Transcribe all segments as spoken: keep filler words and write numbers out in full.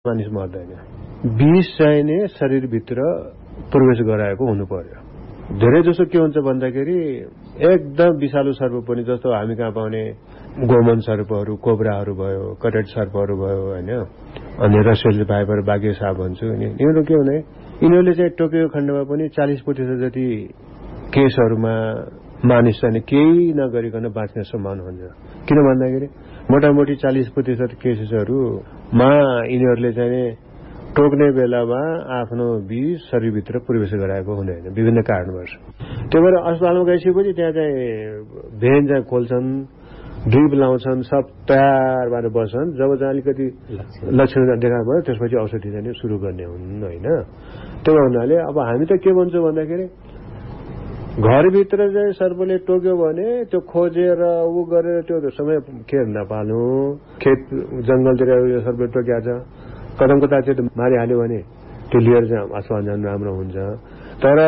मानिस मर्दैन। विष चाहिँ नि शरीरभित्र प्रवेश गराएको हुनु पर्यो। धेरै जसो के हुन्छ भन्दाखेरि एकदम विषालु सर्प पनि, जस्तो हामी कहाँ पाउने गोमन सर्पहरू, कोब्राहरू भयो, कटेट सर्पहरू भयो होइन, अनि रसेल भाइपर, बाघे साप भन्छु। यिनीहरू के हुने, यिनीहरूले चाहिँ टोकियो खण्डमा पनि चालिस प्रतिशत जति केसहरूमा मानिस चाहिँ केही नगरिकन बाँच्ने सम्भावना हुन्छ। किन भन्दाखेरि मोटामोटी चालिस प्रतिशत केसेसहरूमा यिनीहरूले चाहिँ टोक्ने बेलामा आफ्नो विष शरीरभित्र प्रवेश गराएको हुँदैन विभिन्न कारणवश। त्यही भएर अस्पतालमा गइसकेपछि त्यहाँ चाहिँ भेन चाहिँ खोल्छन्, ड्रिप लाउँछन्, सब तयार भएर बस्छन्। जब चाहिँ अलिकति लक्षण देखा भयो त्यसपछि औषधि चाहिँ सुरु गर्ने हुन् होइन। त्यो हुनाले अब हामी त के भन्छौँ भन्दाखेरि घरभित्र चाहिँ सर्पले टोक्यो भने त्यो खोजेर ऊ गरेर त्यो समय खेर नपाल्नु। खेत जङ्गलतिर यो सर्पले टोक्या छ, कदम कता चाहिँ मारिहाल्यो भने त्यो लिएर चाहिँ अस्पताल जानु राम्रो हुन्छ। तर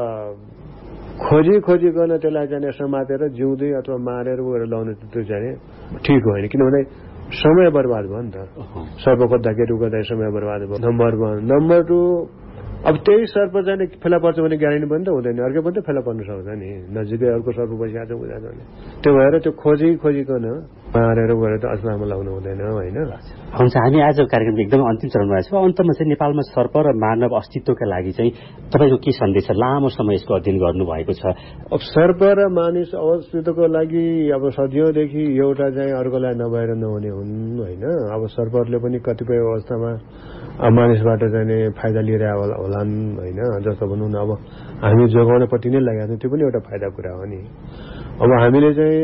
खोजी खोजी गर्न त्यसलाई चाहिँ समातेर जिउँदै अथवा मारेर गएर लाउने त्यो चाहिँ ठिक होइन। किनभने समय बर्बाद भयो नि त, सर्प खोज्दाखेरि गर्दा समय बर्बाद भयो। Number one. नम्बर टू, अब त्यही सर्प चाहिँ फेला पर्छ भने ग्यारेन्टी पनि त हुँदैन, अर्कै पनि त फेला पर्न सक्छ नि, नजिकै अर्को सर्प बसिहाल्छ बुझाएको भने। त्यो भएर त्यो खोजी खोजिकन मारेर गएर त अस्पतालमा लाउनु हुँदैन होइन। हुन्छ, हामी आज कार्यक्रम एकदमै अन्तिम चरणमा छौँ। अन्तमा चाहिँ नेपालमा सर्प र मानव अस्तित्वका लागि चाहिँ तपाईँको के सन्देश छ? लामो समय यसको अध्ययन गर्नुभएको छ। अब सर्प र मानिस अस्तित्वको लागि अब सदियौँदेखि एउटा चाहिँ अर्कोलाई नभएर नहुने हुन् होइन। अब सर्पहरूले पनि कतिपय अवस्थामा अब मानिसबाट चाहिँ फाइदा लिएर होलान् होइन। जस्तो भनौँ न, अब हामी जोगाउनपट्टि नै लागेको त्यो पनि एउटा फाइदा कुरा हो नि। अब हामीले चाहिँ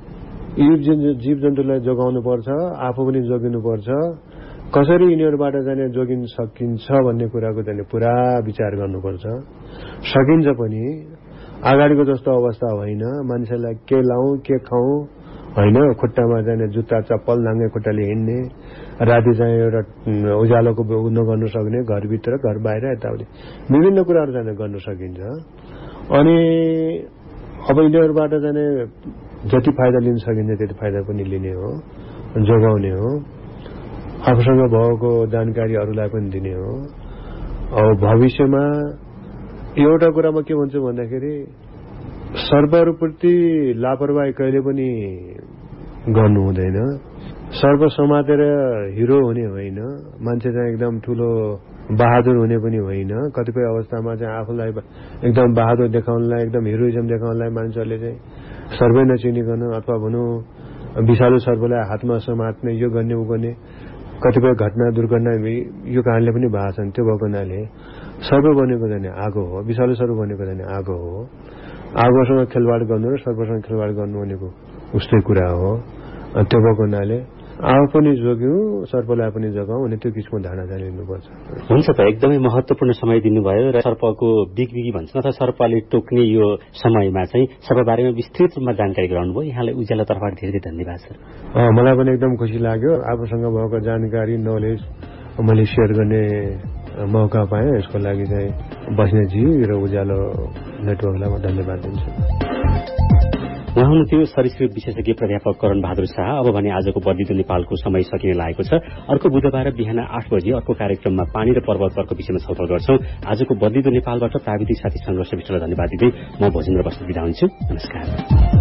जीव जन्तुलाई जोगाउनु पर्छ, आफू पनि जोगिनुपर्छ। कसरी यिनीहरूबाट जाने जोगिन सकिन्छ भन्ने कुराको चाहिँ पुरा विचार गर्नुपर्छ। सकिन्छ पनि, अगाडिको जस्तो अवस्था होइन। मान्छेलाई के लाउँ के खाउँ होइन, खुट्टामा जाने जुत्ता चप्पल नाङ्गे खुट्टाले हिँड्ने, राति चाहिँ एउटा उज्यालोको नगर्नु सक्ने, घरभित्र घर बाहिर यताउति विभिन्न कुराहरू जाने गर्न सकिन्छ। अनि अब यिनीहरूबाट जाने जति फाइदा लिन सकिन्छ त्यति फाइदा पनि लिने हो, जोगाउने हो। आफूसँग भएको जानकारी अरूलाई पनि दिने हो। अब भविष्यमा एउटा कुरामा के भन्छु भन्दाखेरि सर्पहरूप्रति लापरवाही कहिले पनि गर्नु हुँदैन। सर्प समातेर हिरो हुने होइन, मान्छे चाहिँ एकदम ठुलो बहादुर हुने पनि होइन। कतिपय अवस्थामा चाहिँ आफूलाई एकदम बहादुर देखाउनलाई, एकदम हिरोइजम देखाउनलाई मान्छेहरूले चाहिँ सर्वै नचिनिकन अथवा भनौँ विषालु सर्पलाई हातमा समात्ने, यो गर्ने ऊ गर्ने कतिपय घटना दुर्घटना यो कारणले पनि भएको छन्। त्यो भएको हुनाले सर्प बनेको जाने आगो हो, विषालु सर्प बनेको जाने आगो हो। आगोसँग खेलवाड गर्नु र सर्पसँग खेलवाड गर्नु भनेको उस्तै कुरा हो। त्यो भएको हुनाले आफू पनि जोग्यौँ, सर्पलाई पनि जोगाउँ भने त्यो किसिमको धारणा चाहिँ लिनुपर्छ। हुन्छ त, एकदमै महत्त्वपूर्ण समय दिनुभयो र सर्पको बिगबिगी भन्छ अथवा सर्पले टोक्ने यो समयमा चाहिँ सर्पबारेमा विस्तृत रूपमा जानकारी गराउनु भयो। यहाँलाई उज्यालो तर्फबाट धेरै धेरै धन्यवाद सर। मलाई पनि एकदम खुसी लाग्यो। आफूसँग भएको जानकारी नलेज मैले सेयर गर्ने मौका पाएँ। यसको लागि चाहिँ बस्नेजी र उज्यालो नेटवर्कलाई म धन्यवाद दिन्छु। उहाँ हुनुहुन्थ्यो सरीसृप विशेषज्ञ प्राध्यापक करण बहादुर शाह। अब भने आजको बद्लिदो नेपालको समय सकिने लागेको छ। अर्को बुधबार बिहान आठ बजे अर्को कार्यक्रममा पानी र पर्वतहरूको विषयमा छलफल गर्छौं। आजको बद्लिदो नेपालबाट प्राविधिक साथी संघर्ष विष्टलाई धन्यवाद दिँदै म भोजेन्द्र बस्नेत बिदा हुन्छु। नमस्कार।